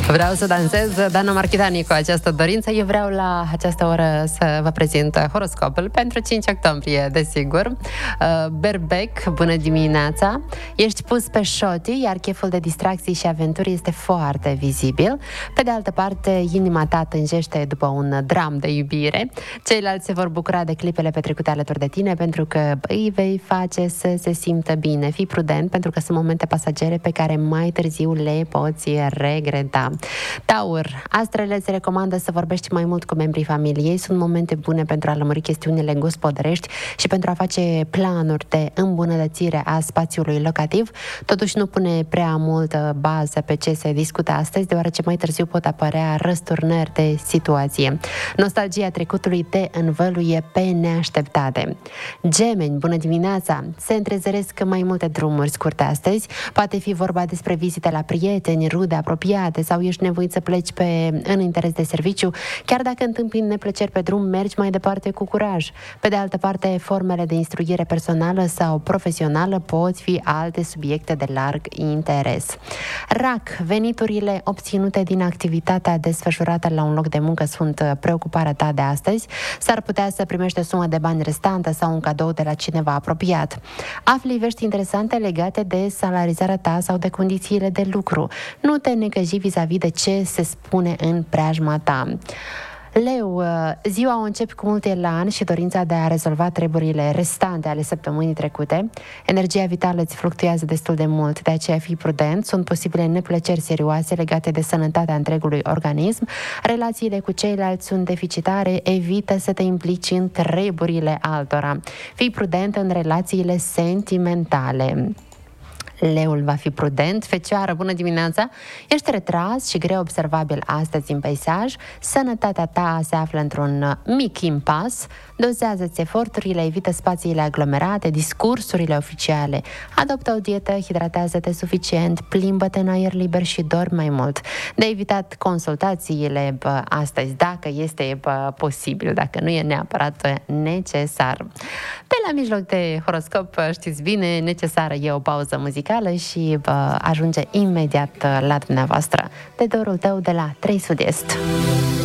Vreau să dansez, Dana Marchidani, cu această dorință. Eu vreau la această oră să vă prezint horoscopul pentru 5 octombrie, desigur. Berbec, bună dimineața! Ești pus pe șoti, iar cheful de distracții și aventuri este foarte vizibil. Pe de altă parte, inima ta tânjește după un dram de iubire. Ceilalți se vor bucura de clipele petrecute alături de tine, pentru că îi vei face să se simtă bine. Fii prudent, pentru că sunt momente pasagere pe care mai târziu le poți regreta. Taur, astrele îți recomandă să vorbești mai mult cu membrii familiei. Sunt momente bune pentru a lămuri chestiunile gospodărești și pentru a face planuri de îmbunătățire a spațiului locativ. Totuși nu pune prea multă bază pe ce se discută astăzi, deoarece mai târziu pot apărea răsturnări de situație. Nostalgia trecutului te învăluie pe neașteptate. Gemeni, bună dimineața! Se întrezăresc mai multe drumuri scurte astăzi. Poate fi vorba despre vizite la prieteni, rude apropiate, sau ești nevoit să pleci în interes de serviciu. Chiar dacă întâmpini neplăceri pe drum, mergi mai departe cu curaj. Pe de altă parte, formele de instruire personală sau profesională pot fi alte subiecte de larg interes. Rac, veniturile obținute din activitatea desfășurată la un loc de muncă sunt preocuparea ta de astăzi. S-ar putea să primești o sumă de bani restantă sau un cadou de la cineva apropiat. Afli vești interesante legate de salarizarea ta sau de condițiile de lucru. Nu te necăji vis-a-vis de ce se spune în preajma ta. Leu, ziua o începi cu mult elan și dorința de a rezolva treburile restante ale săptămânii trecute. Energia vitală îți fluctuează destul de mult, de aceea fii prudent. Sunt posibile neplăceri serioase legate de sănătatea întregului organism. Relațiile cu ceilalți sunt deficitare, evită să te implici în treburile altora. Fii prudent în relațiile sentimentale. Leul va fi prudent. Fecioară, bună dimineața! Ești retras și greu observabil astăzi în peisaj. Sănătatea ta se află într-un mic impas. Dozează-ți eforturile, evită spațiile aglomerate, discursurile oficiale. Adoptă o dietă, hidratează-te suficient, plimbă-te în aer liber și dormi mai mult. De evitat consultațiile astăzi, dacă este posibil, dacă nu e neapărat necesar. De la mijloc de horoscop, știți bine, necesară e o pauză muzicală și ajunge imediat la dumneavoastră. De dorul tău de la 3 Sud-Est.